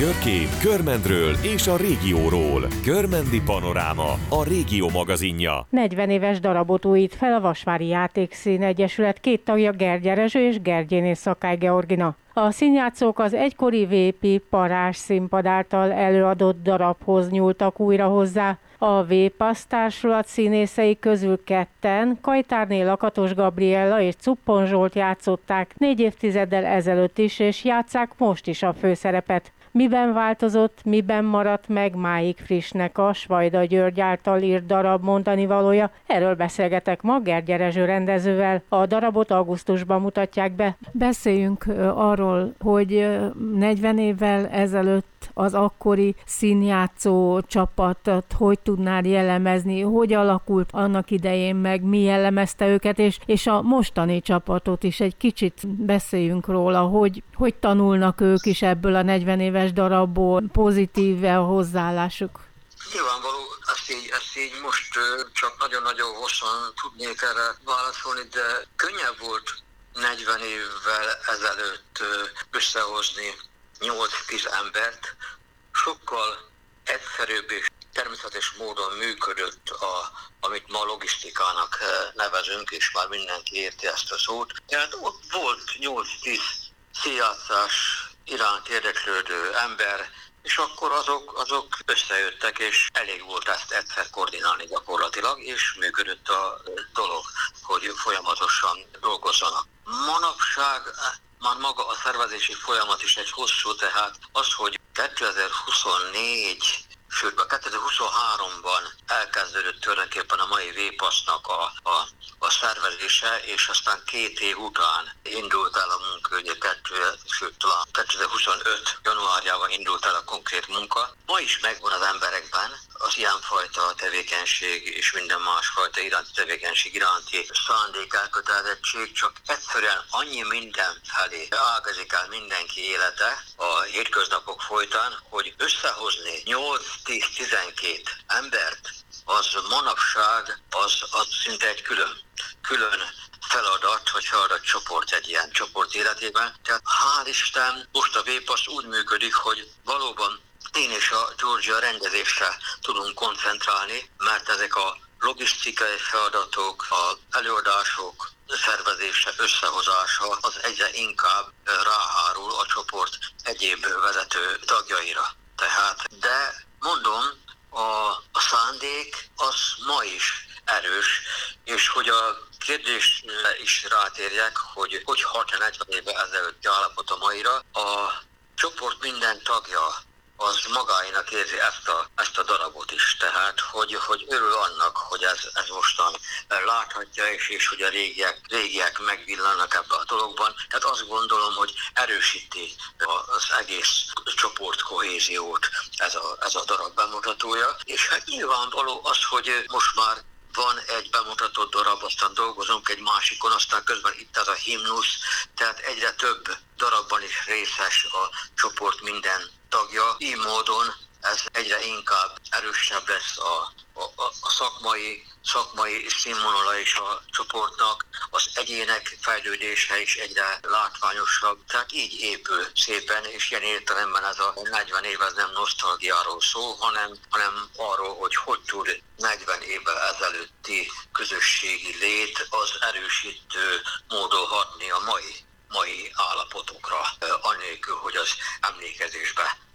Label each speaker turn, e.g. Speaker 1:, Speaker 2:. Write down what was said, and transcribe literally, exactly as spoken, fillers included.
Speaker 1: Körkép, Körmendről és a régióról. Körmendi Panoráma, a Régió magazinja.
Speaker 2: negyven éves darabot újít fel a Vasvári Játékszín Egyesület két tagja, Gergye Rezső és Gergyéné Szakály Georgina. A színjátszók az egykori Vépi Parázs színpad által előadott darabhoz nyúltak újra hozzá. A Vépasz társulat színészei közül ketten, Kajtárné Lakatos Gabriella és Cuppon Zsolt játszották négy évtizeddel ezelőtt is, és játsszák most is a főszerepet. Miben változott, miben maradt meg máig frissnek a Svajda György által írt darab mondani valója? Erről beszélgetek ma Gergye Rezső rendezővel. A darabot augusztusban mutatják be. Beszéljünk arról, hogy negyven évvel ezelőtt az akkori színjátszó csapatot hogy tudnád jellemezni, hogy alakult annak idején meg, mi jellemezte őket, és, és a mostani csapatot is egy kicsit beszéljünk róla, hogy, hogy tanulnak ők is ebből a negyven éves darabból, pozitív a hozzáállásuk.
Speaker 3: Nyilvánvaló, ezt így, ezt így most csak nagyon-nagyon hosszan tudnék erre válaszolni, de könnyebb volt negyven évvel ezelőtt összehozni nyolc-tíz embert, sokkal egyszerűbb és természetes módon működött, a, amit ma logisztikának nevezünk, és már mindenki érti ezt a szót. Tehát ott volt nyolc-tíz színjátszás iránt érdeklődő ember, és akkor azok, azok összejöttek, és elég volt ezt egyszer koordinálni gyakorlatilag, és működött a dolog, hogy folyamatosan dolgozzanak. Manapság már maga a szervezési folyamat is egy hosszú, tehát az, hogy kétezer-huszonnégy, sőt, kétezer-huszonháromban elkezdődött tulajdonképpen a mai Vépasznak a, a, a szervezése, és aztán két év után indult el a munka, ugye kettő, sőt, talán kétezer-huszonöt januárjában indult el a konkrét munka. Ma is megvan az emberekben az ilyenfajta tevékenység és minden másfajta iránti tevékenység iránti szándék, elkötelezettség, csak egyszerűen annyi minden felé ágazik el mindenki élete a hétköznapok folytán, hogy összehozni nyolc-tíz-tizenkét embert, az manapság az, az szinte egy külön, külön feladat, vagy feladatcsoport egy ilyen csoport életében. Tehát hál' Isten, most a Vépasz úgy működik, hogy valóban én és a Georgia rendezésre tudunk koncentrálni, mert ezek a logisztikai feladatok, az előadások szervezése, összehozása az egyre inkább ráhárul a csoport egyéb vezető tagjaira. Tehát, de mondom, a, a szándék az ma is erős, és hogy a kérdésre is rátérjek, hogy hogy hat-negyven éve ezelőtti állapot a maira, a csoport minden tagja az magáinak érzi ezt a, ezt a darabot is. Tehát, hogy, hogy örül annak, hogy ez, ez mostan láthatja, és, és hogy a régiek, régiek megvillannak ebbe a dologban. Tehát azt gondolom, hogy erősíti az egész csoport kohéziót ez a, ez a darab bemutatója. És hát nyilvánvaló az, hogy most már van egy bemutatott darab, aztán dolgozunk egy másikon, aztán közben itt ez a himnusz, tehát egyre több darabban is részes a csoport minden tagja. Így módon ez egyre inkább erősebb lesz a, a, a szakmai, szakmai színvonala is a csoportnak, az egyének fejlődése is egyre látványosabb. Tehát így épül szépen, és ilyen értelemben ez a negyven év ez nem nosztalgiáról szól, hanem, hanem arról, hogy hogy tud negyven évvel ezelőtti közösségi lét az erősítő módon hatni a mai mai állapotokra, annélkül, hogy az emlékezésbe